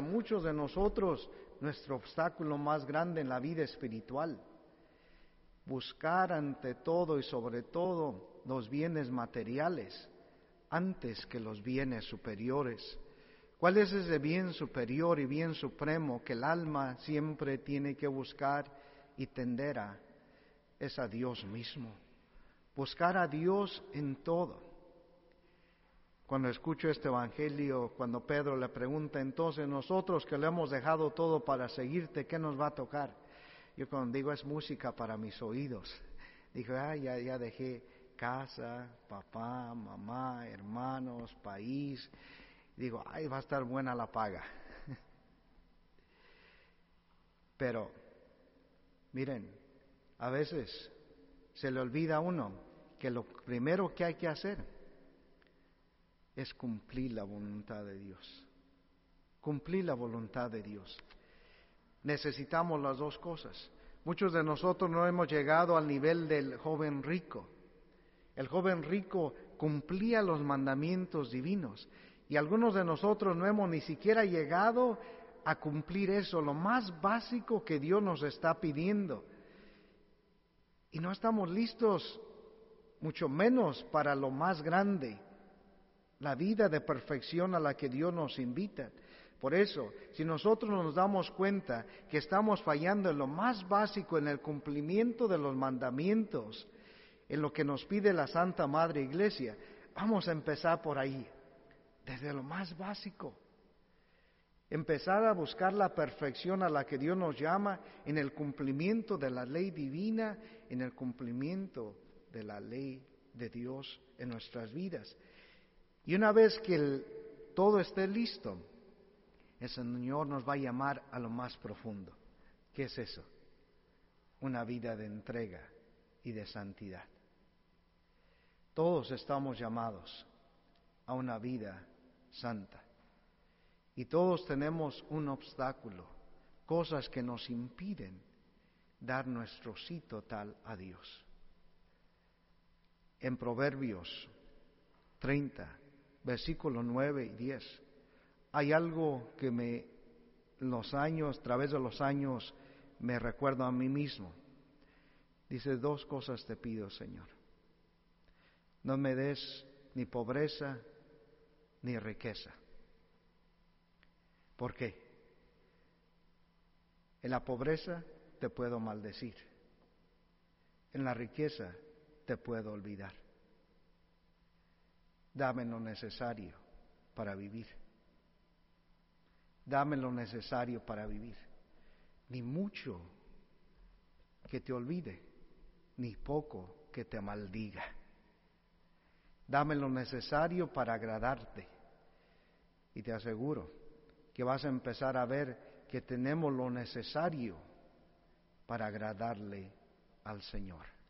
muchos de nosotros nuestro obstáculo más grande en la vida espiritual. Buscar ante todo y sobre todo los bienes materiales antes que los bienes superiores. ¿Cuál es ese bien superior y bien supremo que el alma siempre tiene que buscar y tender a? Es a Dios mismo. Buscar a Dios en todo. Cuando escucho este evangelio, cuando Pedro le pregunta, entonces nosotros que le hemos dejado todo para seguirte, ¿qué nos va a tocar? Yo cuando digo es música para mis oídos. Digo, ya dejé casa, papá, mamá, hermanos, país. Digo, va a estar buena la paga. Pero, miren, a veces se le olvida a uno que lo primero que hay que hacer es cumplir la voluntad de Dios. Cumplir la voluntad de Dios. Necesitamos las dos cosas. Muchos de nosotros no hemos llegado al nivel del joven rico. El joven rico cumplía los mandamientos divinos y algunos de nosotros no hemos ni siquiera llegado a cumplir eso, lo más básico que Dios nos está pidiendo. Y no estamos listos, mucho menos para lo más grande, la vida de perfección a la que Dios nos invita. Por eso, si nosotros nos damos cuenta que estamos fallando en lo más básico, en el cumplimiento de los mandamientos, en lo que nos pide la Santa Madre Iglesia, vamos a empezar por ahí, desde lo más básico. Empezar a buscar la perfección a la que Dios nos llama en el cumplimiento de la ley divina, en el cumplimiento de la ley de Dios en nuestras vidas. Y una vez que todo esté listo, el Señor nos va a llamar a lo más profundo. ¿Qué es eso? Una vida de entrega y de santidad. Todos estamos llamados a una vida santa. Y todos tenemos un obstáculo, cosas que nos impiden dar nuestro sí total a Dios. En Proverbios 30, versículos 9 y 10, hay algo que a través de los años, me recuerdo a mí mismo. Dice, 2 cosas te pido, Señor. No me des ni pobreza ni riqueza. ¿Por qué? En la pobreza te puedo maldecir. En la riqueza te puedo olvidar. Dame lo necesario para vivir. Dame lo necesario para vivir. Ni mucho que te olvide, ni poco que te maldiga. Dame lo necesario para agradarte. Y te aseguro que vas a empezar a ver que tenemos lo necesario para agradarle al Señor.